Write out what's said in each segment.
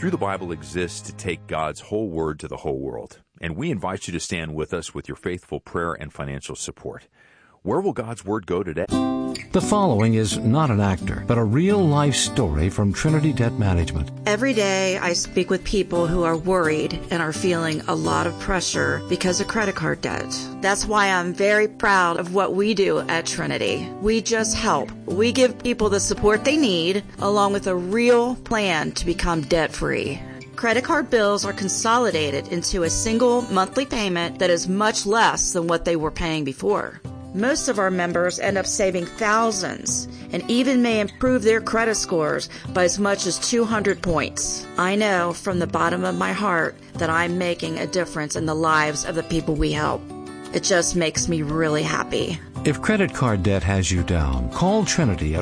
Through the Bible exists to take God's whole word to the whole world, and we invite you to stand with us with your faithful prayer and financial support. Where will God's word go today? The following is not an actor, but a real-life story from Trinity Debt Management. Every day I speak with people who are worried and are feeling a lot of pressure because of credit card debt. That's why I'm very proud of what we do at Trinity. We just help. We give people the support they need, along with a real plan to become debt-free. Credit card bills are consolidated into a single monthly payment that is much less than what they were paying before. Most of our members end up saving thousands and even may improve their credit scores by as much as 200 points. I know from the bottom of my heart that I'm making a difference in the lives of the people we help. It just makes me really happy. If credit card debt has you down, call Trinity at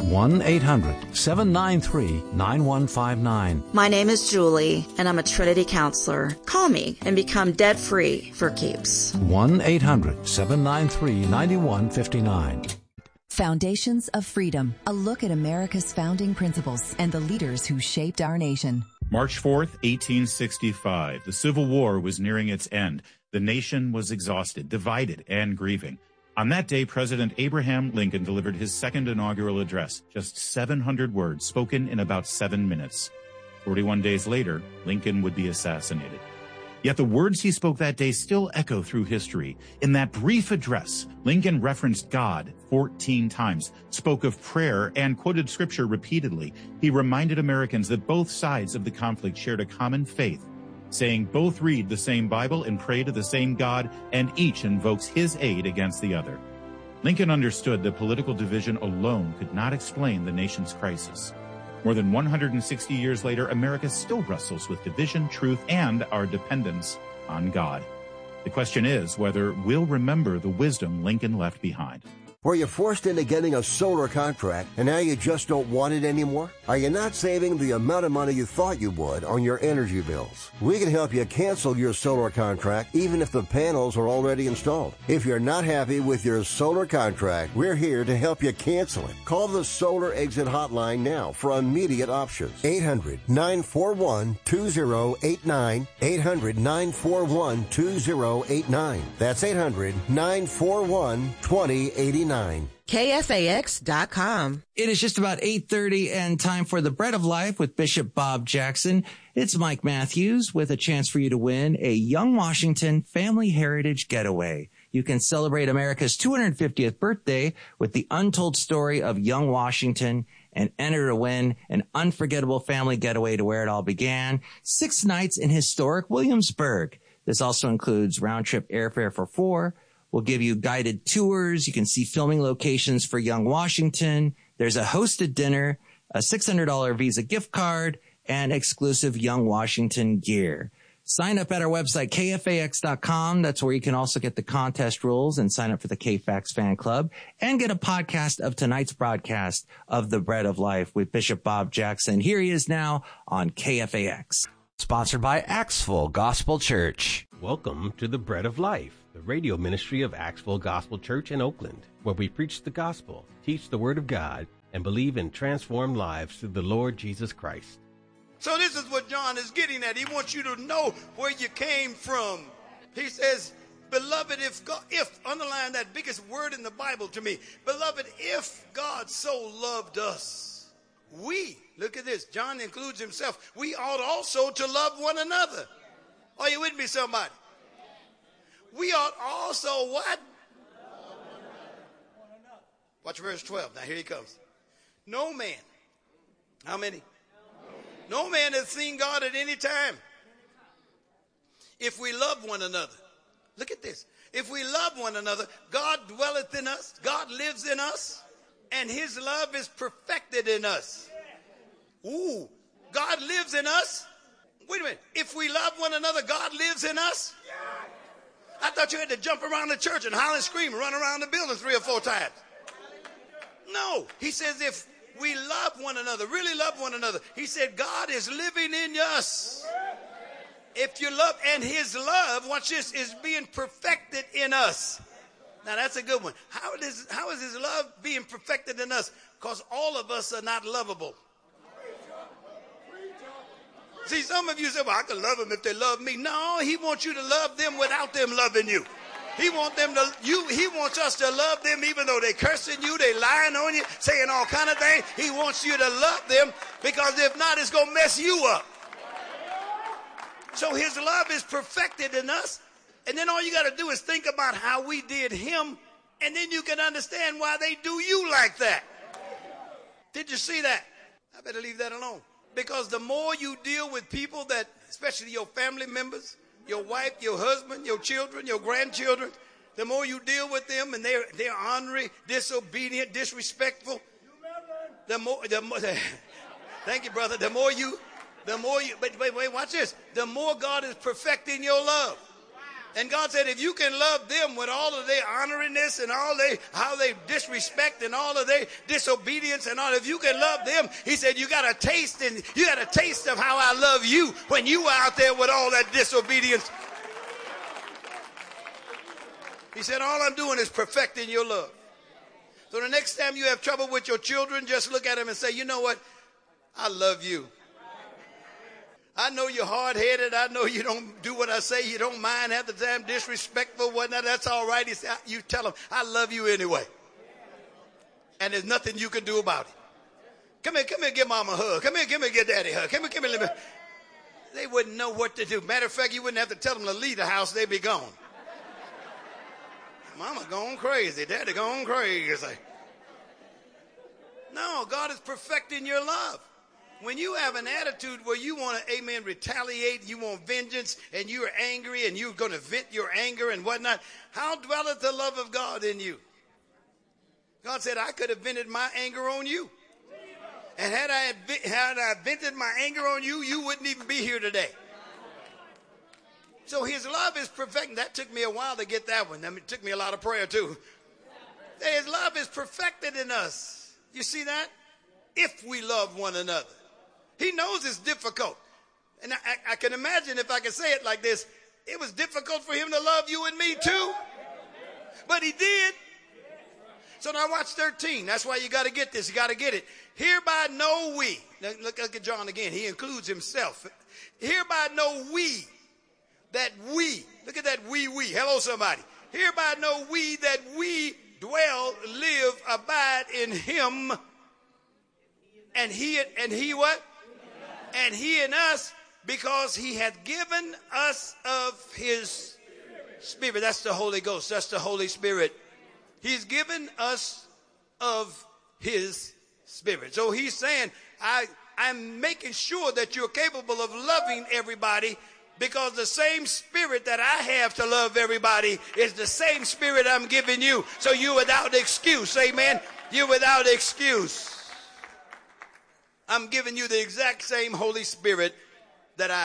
1-800-793-9159. My name is Julie, and I'm a Trinity counselor. Call me and become debt-free for keeps. 1-800-793-9159. Foundations of Freedom, a look at America's founding principles and the leaders who shaped our nation. March 4th, 1865. The Civil War was nearing its end. The nation was exhausted, divided, and grieving. On that day, President Abraham Lincoln delivered his second inaugural address, just 700 words spoken in about 7 minutes. 41 days later, Lincoln would be assassinated. Yet the words he spoke that day still echo through history. In that brief address, Lincoln referenced God 14 times, spoke of prayer, and quoted scripture repeatedly. He reminded Americans that both sides of the conflict shared a common faith, saying both read the same Bible and pray to the same God, and each invokes his aid against the other. Lincoln understood that political division alone could not explain the nation's crisis. More than 160 years later, America still wrestles with division, truth, and our dependence on God. The question is whether we'll remember the wisdom Lincoln left behind. Were you forced into getting a solar contract and now you just don't want it anymore? Are you not saving the amount of money you thought you would on your energy bills? We can help you cancel your solar contract even if the panels are already installed. If you're not happy with your solar contract, we're here to help you cancel it. Call the Solar Exit Hotline now for immediate options. 800-941-2089. 800-941-2089. That's 800-941-2089. KFAX.com. It is just about 8:30 and time for the Bread of Life with Bishop Bob Jackson. It's Mike Matthews with a chance for you to win a Young Washington Family Heritage Getaway. You can celebrate America's 250th birthday with the untold story of Young Washington and enter to win an unforgettable family getaway to where it all began. 6 nights in historic Williamsburg. This also includes round-trip airfare for 4. We'll give you guided tours. You can see filming locations for Young Washington. There's a hosted dinner, a $600 Visa gift card, and exclusive Young Washington gear. Sign up at our website, KFAX.com. That's where you can also get the contest rules and sign up for the KFAX fan club and get a podcast of tonight's broadcast of The Bread of Life with Bishop Bob Jackson. Here he is now on KFAX. Sponsored by Axville Gospel Church. Welcome to The Bread of Life, the radio ministry of Axville Gospel Church in Oakland, where we preach the gospel, teach the word of God, and believe in transformed lives through the Lord Jesus Christ. So this is what John is getting at. He wants you to know where you came from. He says, beloved, underline that biggest word in the Bible to me. Beloved, if God so loved us, look at this, John includes himself, we ought also to love one another. Are you with me, somebody? We ought also what? Watch verse 12. Now here he comes. No man. How many? No man has seen God at any time. If we love one another. Look at this. If we love one another, God dwelleth in us. God lives in us. And his love is perfected in us. Ooh, God lives in us. Wait a minute. If we love one another, God lives in us? I thought you had to jump around the church and holler and scream and run around the building 3 or 4 times. No. He says if we love one another, really love one another, he said God is living in us. If you love, and his love, watch this, is being perfected in us. Now that's a good one. How is his love being perfected in us? Because all of us are not lovable. See, some of you say, well, I can love them if they love me. No, he wants you to love them without them loving you. He wants us to love them even though they cursing you, they lying on you, saying all kind of things. He wants you to love them because if not, it's going to mess you up. So his love is perfected in us. And then all you got to do is think about how we did him, and then you can understand why they do you like that. Did you see that? I better leave that alone. Because the more you deal with people that, especially your family members, your wife, your husband, your children, your grandchildren, the more you deal with them and they're ornery, disobedient, disrespectful, the more thank you, brother. The more you, but wait, watch this. The more God is perfecting your love. And God said, if you can love them with all of their honoriness and how they disrespect and all of their disobedience and all, if you can love them, he said, you got a taste of how I love you when you were out there with all that disobedience. He said, all I'm doing is perfecting your love. So the next time you have trouble with your children, just look at them and say, you know what? I love you. I know you're hard-headed. I know you don't do what I say. You don't mind half the time, disrespectful, whatnot. That's all right. He said, you tell them, I love you anyway. And there's nothing you can do about it. Come here, give mama a hug. Come here, give daddy a hug. Come here. They wouldn't know what to do. Matter of fact, you wouldn't have to tell them to leave the house. They'd be gone. Mama going crazy. Daddy going crazy. No, God is perfecting your love. When you have an attitude where you want to, amen, retaliate, you want vengeance, and you are angry, and you're going to vent your anger and whatnot, how dwelleth the love of God in you? God said, I could have vented my anger on you. And had I vented my anger on you, you wouldn't even be here today. So his love is perfect. That took me a while to get that one. It took me a lot of prayer too. His love is perfected in us. You see that? If we love one another. He knows it's difficult. And I can imagine if I could say it like this, it was difficult for him to love you and me too. But he did. So now watch 13. That's why you got to get this. You got to get it. Hereby know we. Now look at John again. He includes himself. Hereby know we that we. Look at that we. Hello, somebody. Hereby know we that we dwell, live, abide in him. And he what? And he in us, because he hath given us of his Spirit. That's the Holy Ghost. That's the Holy Spirit. He's given us of his Spirit. So he's saying, I'm making sure that you're capable of loving everybody, because the same Spirit that I have to love everybody is the same Spirit I'm giving you. So you're without excuse. Amen. You're without excuse. I'm giving you the exact same Holy Spirit that I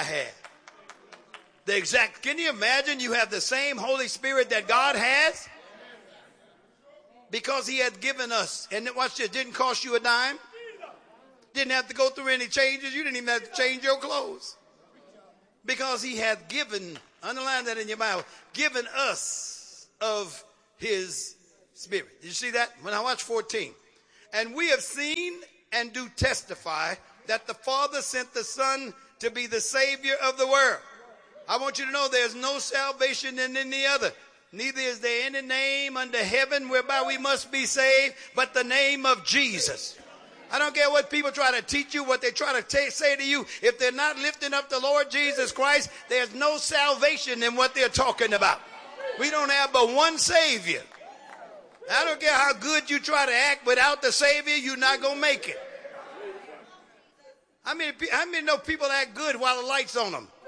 have. Can you imagine you have the same Holy Spirit that God has? Because he had given us, and watch this, didn't cost you a dime. Didn't have to go through any changes. You didn't even have to change your clothes. Because he had given, underline that in your Bible, given us of his Spirit. Did you see that? When I watch 14. And we have seen and do testify that the Father sent the Son to be the Savior of the world. I want you to know there's no salvation in any other. Neither is there any name under heaven whereby we must be saved, but the name of Jesus. I don't care what people try to teach you, what they try to say to you. If they're not lifting up the Lord Jesus Christ, there's no salvation in what they're talking about. We don't have but one Savior. I don't care how good you try to act without the Savior, you're not going to make it. How many know people act good while the light's on them?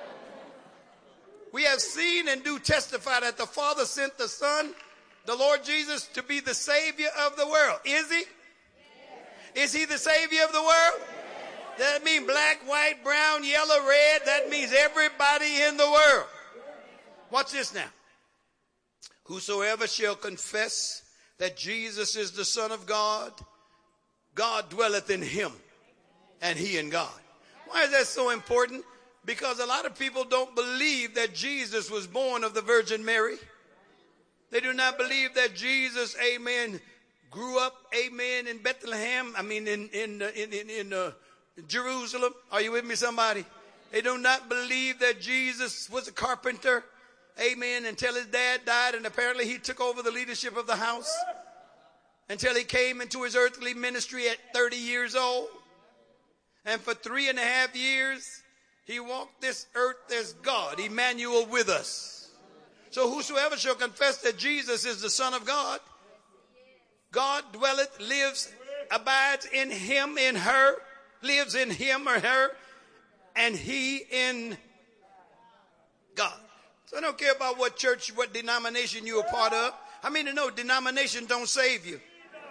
We have seen and do testify that the Father sent the Son, the Lord Jesus, to be the Savior of the world. Is he? Is he the Savior of the world? That means black, white, brown, yellow, red. That means everybody in the world. Watch this now. Whosoever shall confess that Jesus is the Son of God, God dwelleth in him, and he in God. Why is that so important? Because a lot of people don't believe that Jesus was born of the Virgin Mary. They do not believe that Jesus, amen, grew up, amen, in Bethlehem. I mean, in Jerusalem. Are you with me, somebody? They do not believe that Jesus was a carpenter, amen, until his dad died, and apparently he took over the leadership of the house until he came into his earthly ministry at 30 years old. And for 3.5 years, he walked this earth as God, Emmanuel, with us. So whosoever shall confess that Jesus is the Son of God, God dwelleth, lives, abides in him, in her, lives in him or her, and he in God. So I don't care about what church, what denomination you're a part of. How many know denomination don't save you?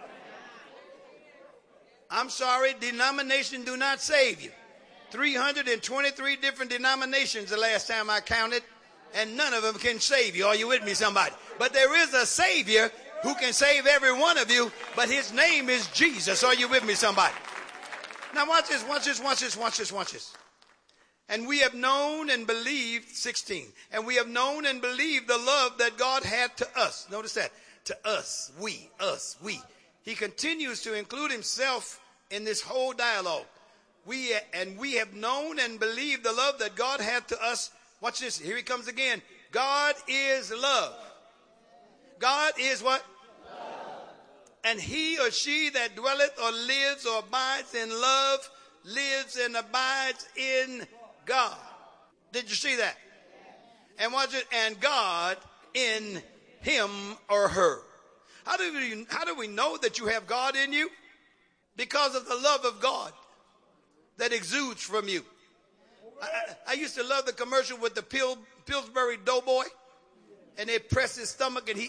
I'm sorry, denomination do not save you. 323 different denominations the last time I counted, and none of them can save you. Are you with me, somebody? But there is a Savior who can save every one of you, but his name is Jesus. Are you with me, somebody? Now watch this, watch this, watch this, watch this, watch this. And we have known and believed, 16, and we have known and believed the love that God had to us. Notice that. To us, we, us, we. He continues to include himself in this whole dialogue. We have known and believed the love that God had to us. Watch this. Here he comes again. God is love. God is what? Love. And he or she that dwelleth or lives or abides in love lives and abides in God. Did you see that? And watch it. And God in him or her. How do we know that you have God in you? Because of the love of God that exudes from you. I used to love the commercial with the Pillsbury Doughboy, and they press his stomach and he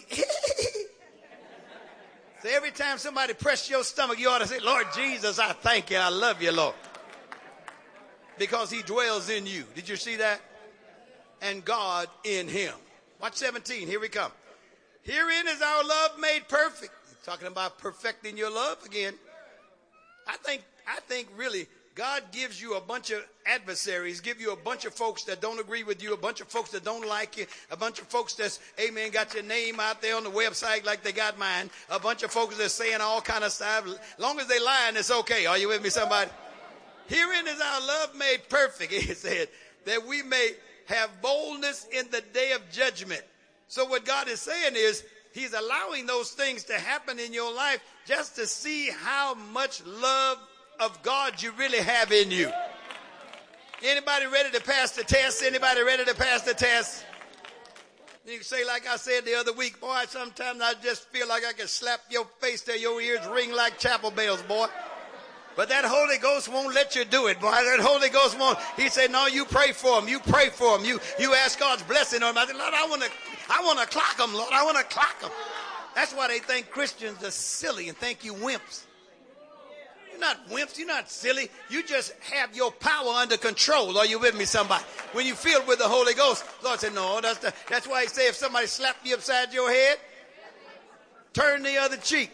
so every time somebody press your stomach, you ought to say, Lord Jesus, I thank you. I love you, Lord. Because he dwells in you. Did you see that? And God in him. Watch 17. Here we come. Herein is our love made perfect. Talking about perfecting your love again. I think really God gives you a bunch of adversaries, give you a bunch of folks that don't agree with you, a bunch of folks that don't like you, a bunch of folks that's, amen, got your name out there on the website like they got mine, a bunch of folks that's saying all kind of stuff. As long as they lying, it's okay. Are you with me, somebody? Herein is our love made perfect, he said, that we may have boldness in the day of judgment. So what God is saying is he's allowing those things to happen in your life just to see how much love of God you really have in you. Anybody ready to pass the test? Anybody ready to pass the test? You can say, like I said the other week, boy, sometimes I just feel like I can slap your face till your ears ring like chapel bells, boy. But that Holy Ghost won't let you do it, boy. That Holy Ghost won't. He said, no, you pray for him. You pray for him. You ask God's blessing on him. I said, Lord, I want to clock them, Lord. I want to clock them. That's why they think Christians are silly and think you wimps. You're not wimps. You're not silly. You just have your power under control. Are you with me, somebody? When you filled with the Holy Ghost, Lord said, no, that's why he said if somebody slapped you upside your head, turn the other cheek.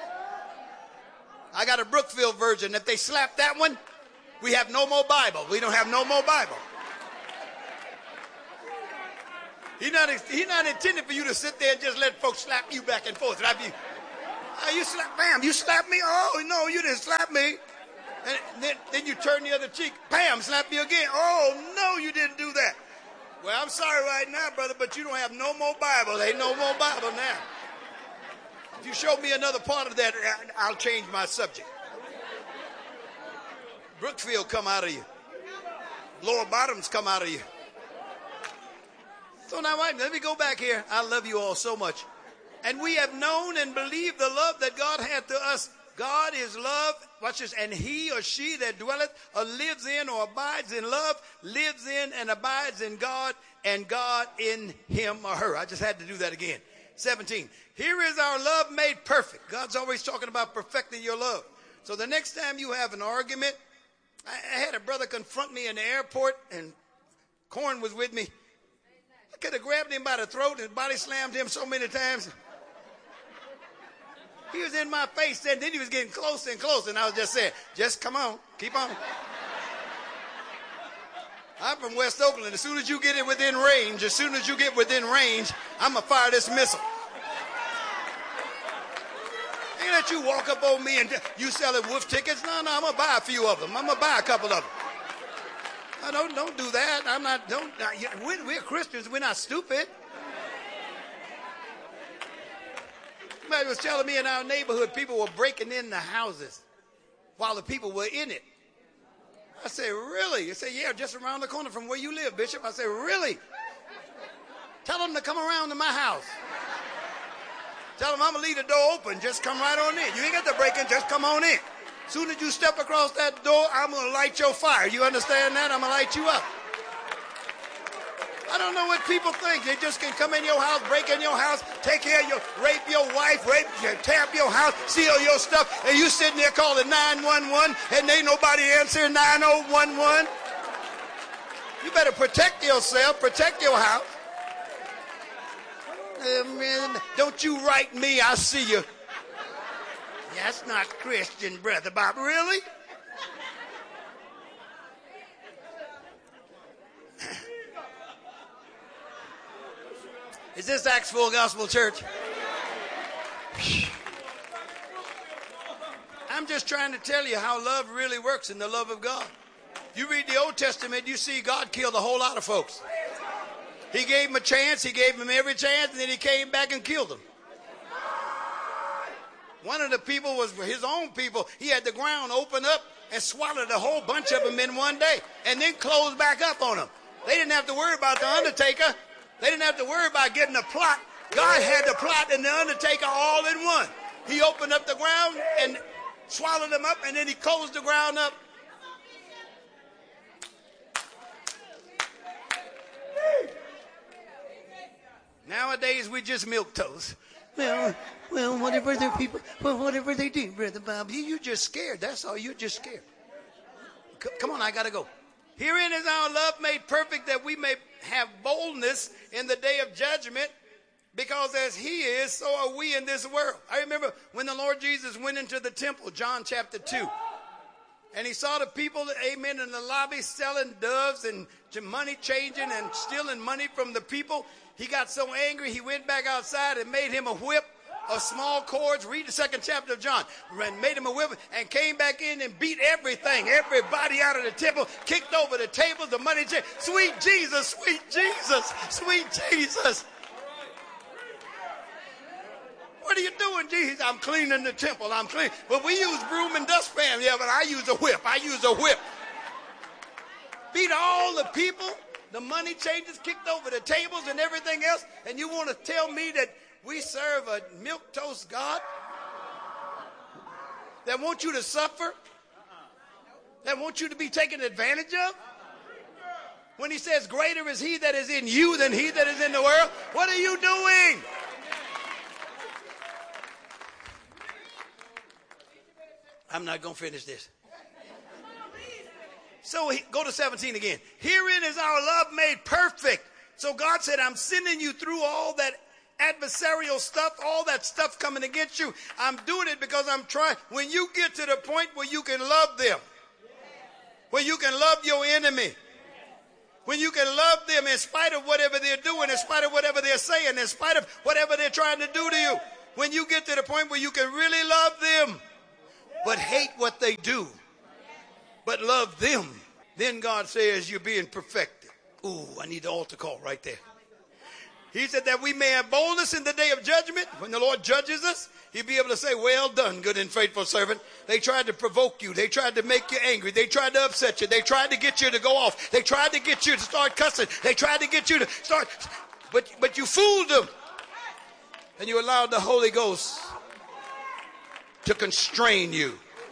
I got a Brookfield version. If they slap that one, we have no more Bible. We don't have no more Bible. He's not intended for you to sit there and just let folks slap you back and forth. You slap, bam, you slap me? Oh, no, you didn't slap me. And then you turn the other cheek. Bam, slap me again. Oh, no, you didn't do that. Well, I'm sorry right now, brother, but you don't have no more Bible. There ain't no more Bible now. If you show me another part of that, I'll change my subject. Brookfield come out of you. Lower bottoms come out of you. So now, let me go back here. I love you all so much. And we have known and believed the love that God had to us. God is love. Watch this. And he or she that dwelleth or lives in or abides in love, lives in and abides in God, and God in him or her. I just had to do that again. 17. Here is our love made perfect. God's always talking about perfecting your love. So the next time you have an argument, I had a brother confront me in the airport, and Corn was with me. I could have grabbed him by the throat and body slammed him so many times. He was in my face, and then he was getting closer and closer, and I was just saying, just come on, keep on. I'm from West Oakland. As soon as you get within range, I'm going to fire this missile. Ain't that you walk up on me and you selling wolf tickets? No, I'm going to buy a few of them. I'm going to buy a couple of them. Don't do that. I'm not, we're Christians. We're not stupid. Somebody was telling me in our neighborhood, people were breaking in the houses while the people were in it. I said, really? He said, yeah, just around the corner from where you live, Bishop. I said, really? Tell them to come around to my house. Tell them I'm going to leave the door open. Just come right on in. You ain't got to break in. Just come on in. As soon as you step across that door, I'm going to light your fire. You understand that? I'm going to light you up. I don't know what people think. They just can come in your house, break in your house, take care of you, rape your wife, tear up your house, steal your stuff, and you sitting there calling 911, and ain't nobody answering 9011. You better protect yourself, protect your house. Don't you write me, I see you. That's not Christian, Brother Bob. Really? Is this Acts Full Gospel Church? I'm just trying to tell you how love really works in the love of God. You read the Old Testament, you see God killed a whole lot of folks. He gave them a chance, he gave them every chance, and then he came back and killed them. One of the people was his own people. He had the ground open up and swallowed a whole bunch of them in one day and then closed back up on them. They didn't have to worry about the undertaker. They didn't have to worry about getting a plot. God had the plot and the undertaker all in one. He opened up the ground and swallowed them up, and then he closed the ground up. Nowadays, we just milquetoast. Well, whatever their people, whatever they do, Brother Bob, you're just scared. That's all. You're just scared. Come on, I got to go. Herein is our love made perfect, that we may have boldness in the day of judgment, because as he is, so are we in this world. I remember when the Lord Jesus went into the temple, John chapter 2, and he saw the people, amen, in the lobby selling doves and money changing and stealing money from the people. He got so angry, he went back outside and made him a whip of small cords. Read the 2nd chapter of John. Made him a whip and came back in and beat everybody out of the temple, kicked over the tables, the money changed. Sweet Jesus, sweet Jesus, sweet Jesus. What are you doing, Jesus? I'm cleaning the temple. I'm cleaning. But we use broom and dustpan. Yeah, but I use a whip. Beat all the people. The money changers, kicked over the tables and everything else. And you want to tell me that we serve a milquetoast God that wants you to suffer? That wants you to be taken advantage of? When he says, greater is he that is in you than he that is in the world. What are you doing? I'm not going to finish this. So go to 17 again. Herein is our love made perfect. So God said, I'm sending you through all that adversarial stuff, all that stuff coming against you. I'm doing it because I'm trying. When you get to the point where you can love them, where you can love your enemy, when you can love them in spite of whatever they're doing, in spite of whatever they're saying, in spite of whatever they're trying to do to you, when you get to the point where you can really love them, but hate what they do, but love them, then God says you're being perfected. Ooh, I need the altar call right there. He said that we may have boldness in the day of judgment. When the Lord judges us, he'll be able to say, well done, good and faithful servant. They tried to provoke you. They tried to make you angry. They tried to upset you. They tried to get you to go off. They tried to get you to start cussing. They tried to get you to start, but you fooled them. And you allowed the Holy Ghost to constrain you.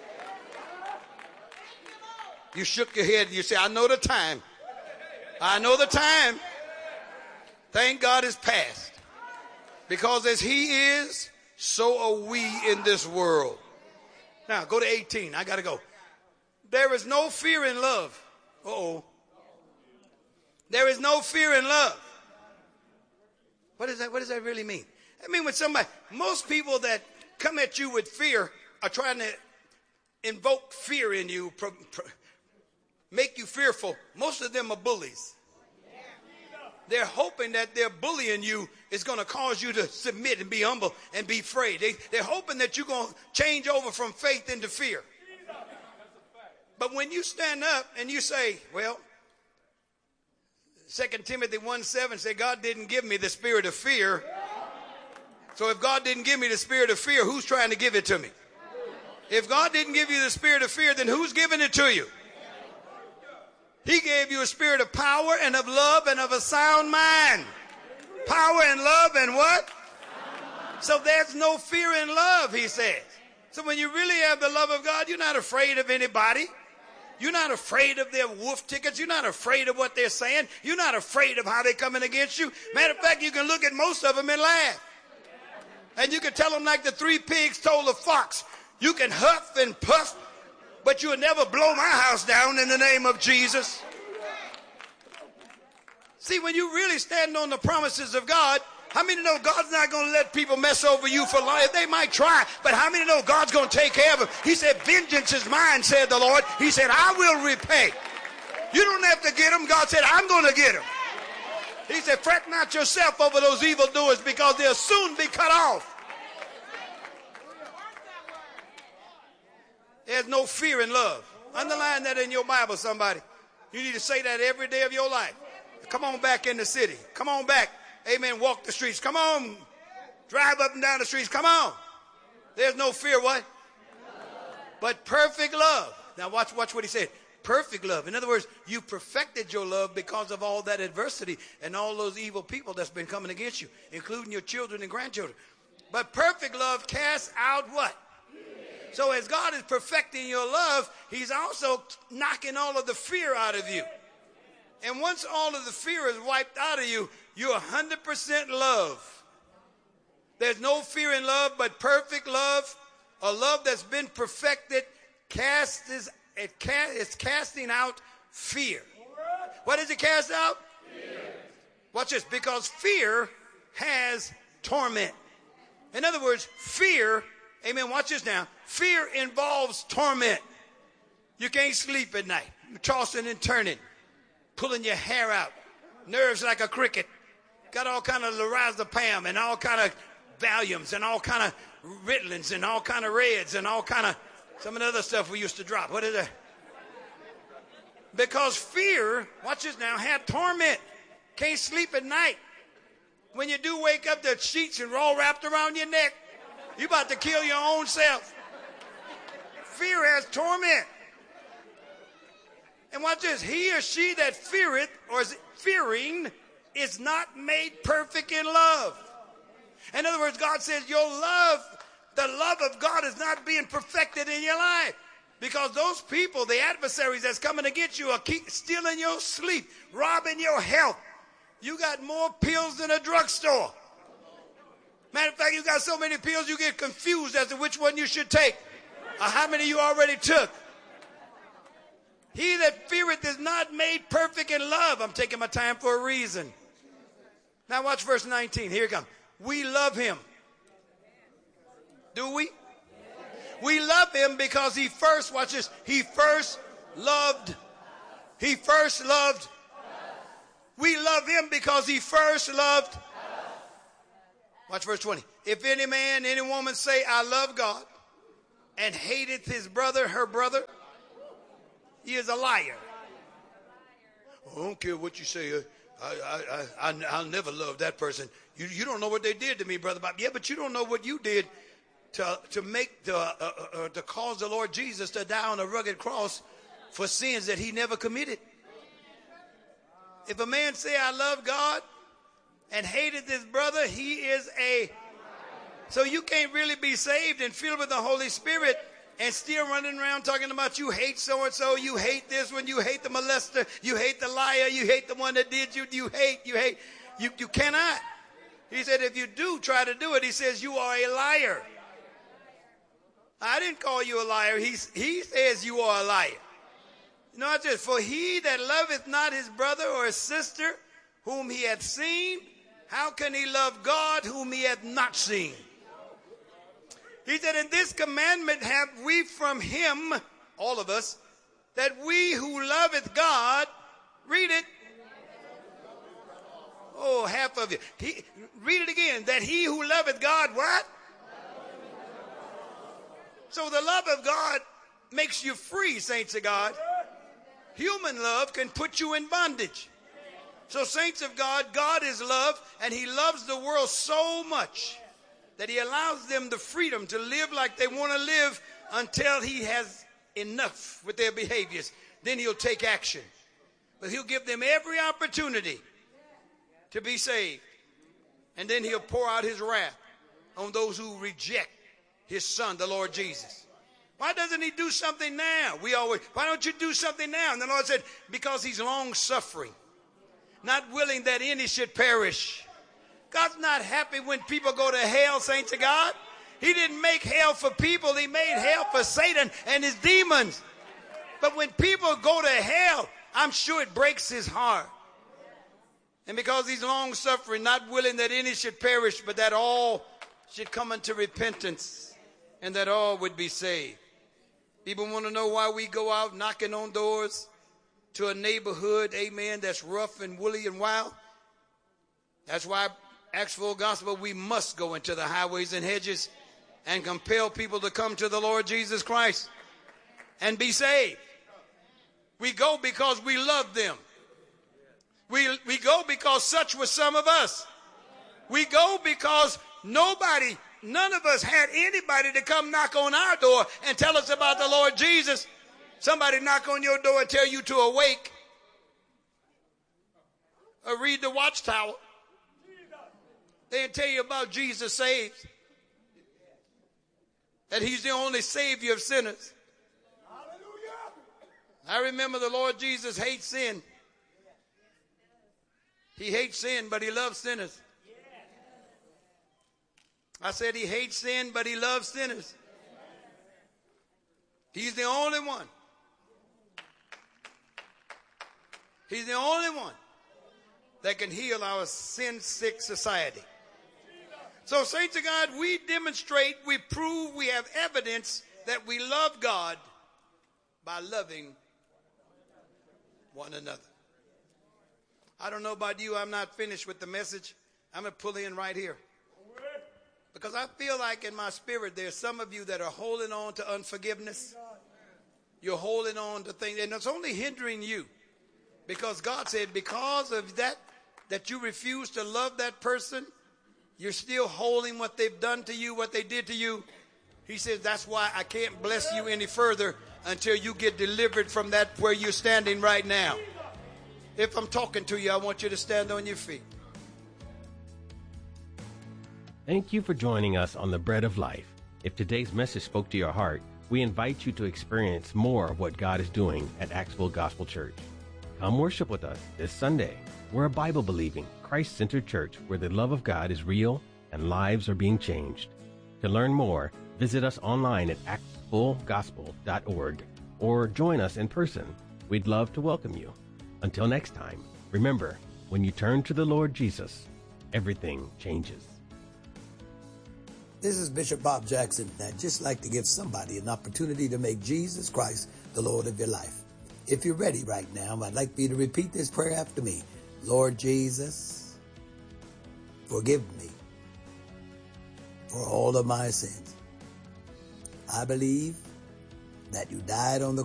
You shook your head and you say, I know the time. I know the time. Thank God it's past. Because as he is, so are we in this world. Now go to 18. I got to go. There is no fear in love. Uh-oh. There is no fear in love. What does that really mean? I mean, when most people that come at you with fear are trying to invoke fear in you, make you fearful. Most of them are bullies. They're hoping that their bullying you is going to cause you to submit and be humble and be afraid. They're hoping that you're going to change over from faith into fear. But when you stand up and you say, well, 2 Timothy 1:7 said, God didn't give me the spirit of fear. So if God didn't give me the spirit of fear, who's trying to give it to me? If God didn't give you the spirit of fear, then who's giving it to you? He gave you a spirit of power and of love and of a sound mind. Power and love and what? So there's no fear in love, he says. So when you really have the love of God, you're not afraid of anybody. You're not afraid of their wolf tickets. You're not afraid of what they're saying. You're not afraid of how they're coming against you. Matter of fact, you can look at most of them and laugh. And you can tell them like the three pigs told the fox, you can huff and puff, but you'll never blow my house down in the name of Jesus. See, when you really stand on the promises of God, how many know God's not going to let people mess over you for life? They might try, but how many know God's going to take care of them? He said, vengeance is mine, said the Lord. He said, I will repay. You don't have to get them. God said, I'm going to get them. He said, fret not yourself over those evildoers because they'll soon be cut off. There's no fear in love. Underline that in your Bible, somebody. You need to say that every day of your life. Come on back in the city. Come on back. Amen. Walk the streets. Come on. Drive up and down the streets. Come on. There's no fear, what? But perfect love. Now watch what he said. Perfect love. In other words, you perfected your love because of all that adversity and all those evil people that's been coming against you, including your children and grandchildren. But perfect love casts out what? So as God is perfecting your love, he's also knocking all of the fear out of you. And once all of the fear is wiped out of you, you're 100% love. There's no fear in love, but perfect love, a love that's been perfected, it's casting out fear. What does it cast out? Fear. Watch this, because fear has torment. In other words, fear, amen, watch this now. Fear involves torment. You can't sleep at night. You're tossing and turning, pulling your hair out, nerves like a cricket. Got all kind of lorazepam and all kind of Valiums and all kind of Ritalins and all kind of Reds and all kind of some of the other stuff we used to drop. What is that? Because fear, watch this now, had torment. Can't sleep at night. When you do wake up, the sheets are all wrapped around your neck. You about to kill your own self. Fear has torment. And watch this. He or she that feareth, or is fearing, is not made perfect in love. In other words, God says your love, the love of God is not being perfected in your life. Because those people, the adversaries that's coming against you, are stealing your sleep, robbing your health. You got more pills than a drugstore. Matter of fact, you got so many pills you get confused as to which one you should take, or how many you already took. He that feareth is not made perfect in love. I'm taking my time for a reason. Now watch verse 19. Here it comes. We love him. Do we? We love him because he first, watch this, he first loved. He first loved. We love him because he first loved. Watch verse 20. If any man, any woman say, I love God, and hateth his brother, her brother, he is a liar. I don't care what you say. I'll never love that person. You don't know what they did to me, Brother Bob. Yeah, but you don't know what you did to make to cause the Lord Jesus to die on a rugged cross for sins that he never committed. If a man say, I love God, and hated his brother, he is a... So you can't really be saved and filled with the Holy Spirit and still running around talking about you hate so-and-so, you hate this one, you hate the molester, you hate the liar, you hate the one that did you, you hate. You cannot. He said, if you do try to do it, he says, you are a liar. I didn't call you a liar. He says you are a liar. You know, just for he that loveth not his brother or his sister whom he hath seen, how can he love God whom he hath not seen? He said, in this commandment have we from him, all of us, that we who loveth God, read it. Oh, half of you. Read it again. That he who loveth God, what? So the love of God makes you free, saints of God. Human love can put you in bondage. So saints of God, God is love, and he loves the world so much that he allows them the freedom to live like they want to live until he has enough with their behaviors. Then he'll take action. But he'll give them every opportunity to be saved. And then he'll pour out his wrath on those who reject his son, the Lord Jesus. Why doesn't he do something now? Why don't you do something now? And the Lord said, because he's long suffering, not willing that any should perish. God's not happy when people go to hell, saints of God. He didn't make hell for people. He made hell for Satan and his demons. But when people go to hell, I'm sure it breaks his heart. And because he's long suffering, not willing that any should perish, but that all should come unto repentance and that all would be saved. People want to know why we go out knocking on doors to a neighborhood, amen, that's rough and woolly and wild. That's why Acts Full Gospel, we must go into the highways and hedges and compel people to come to the Lord Jesus Christ and be saved. We go because we love them. We go because such were some of us. We go because none of us had anybody to come knock on our door and tell us about the Lord Jesus. Somebody knock on your door and tell you to awake or read the Watchtower. They'll tell you about Jesus saves, that he's the only savior of sinners. I remember the Lord Jesus hates sin. He hates sin, but he loves sinners. I said he hates sin, but he loves sinners. He's the only one. He's the only one that can heal our sin-sick society. So, saints of God, we demonstrate, we prove, we have evidence that we love God by loving one another. I don't know about you, I'm not finished with the message. I'm going to pull in right here. Because I feel like in my spirit there's some of you that are holding on to unforgiveness. You're holding on to things, and it's only hindering you. Because God said because of that you refuse to love that person, you're still holding what they've done to you, what they did to you. He says that's why I can't bless you any further until you get delivered from that where you're standing right now. If I'm talking to you, I want you to stand on your feet. Thank you for joining us on The Bread of Life. If today's message spoke to your heart, we invite you to experience more of what God is doing at Acts Full Gospel Church. Come worship with us this Sunday. We're a Bible-believing, Christ-centered church where the love of God is real and lives are being changed. To learn more, visit us online at actsfullgospel.org or join us in person. We'd love to welcome you. Until next time, remember, when you turn to the Lord Jesus, everything changes. This is Bishop Bob Jackson. I'd just like to give somebody an opportunity to make Jesus Christ the Lord of your life. If you're ready right now, I'd like for you to repeat this prayer after me. Lord Jesus, forgive me for all of my sins. I believe that you died on the